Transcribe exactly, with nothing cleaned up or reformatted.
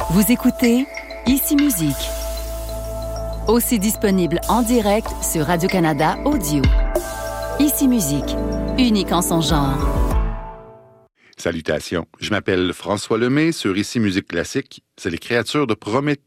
Vous écoutez Ici Musique, aussi disponible en direct sur Radio-Canada Audio. Ici Musique, unique en son genre. Salutations, je m'appelle François Lemay sur Ici Musique Classique. C'est les créatures de Prométhée